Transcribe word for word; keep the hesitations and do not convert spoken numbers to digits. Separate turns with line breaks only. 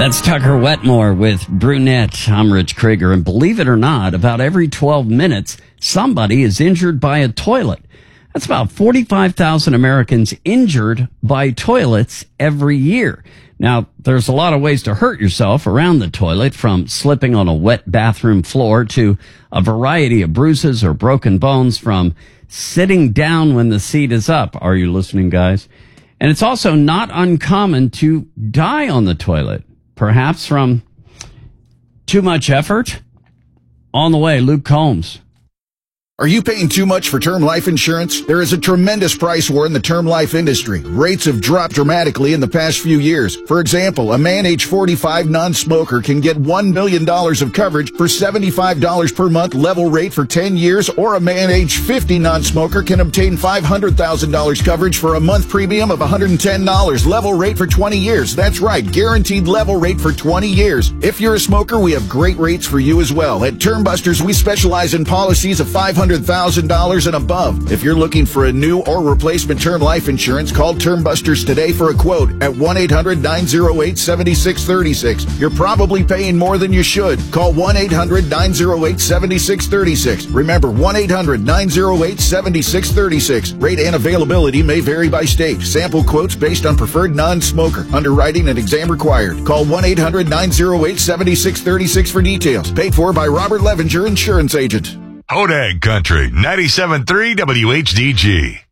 That's Tucker Wetmore with Brunette. I'm Rich Krieger, and believe it or not, about every twelve minutes, somebody is injured by a toilet. That's about forty-five thousand Americans injured by toilets every year. Now, there's a lot of ways to hurt yourself around the toilet, from slipping on a wet bathroom floor to a variety of bruises or broken bones from sitting down when the seat is up. Are you listening, guys? And it's also not uncommon to die on the toilet, perhaps from too much effort. On the way, Luke Combs.
Are you paying too much for term life insurance? There is a tremendous price war in the term life industry. Rates have dropped dramatically in the past few years. For example, a man age forty-five non-smoker can get one million dollars of coverage for seventy-five dollars per month level rate for ten years, or a man age fifty non-smoker can obtain five hundred thousand dollars coverage for a month premium of one hundred ten dollars level rate for twenty years. That's right, guaranteed level rate for twenty years. If you're a smoker, we have great rates for you as well. At Term Busters, we specialize in policies of five hundred thousand dollars and above. If you're looking for a new or replacement term life insurance, call Term Busters today for a quote at one eight hundred nine oh eight seven six three six. You're probably paying more than you should. Call one eight hundred nine oh eight seven six three six. Remember, one eight hundred nine oh eight seven six three six. Rate and availability may vary by state. Sample quotes based on preferred non-smoker. Underwriting and exam required. Call one eight hundred nine oh eight seven six three six for details. Paid for by Robert Levenger, Insurance Agent.
Hodag Country, ninety-seven point three W H D G.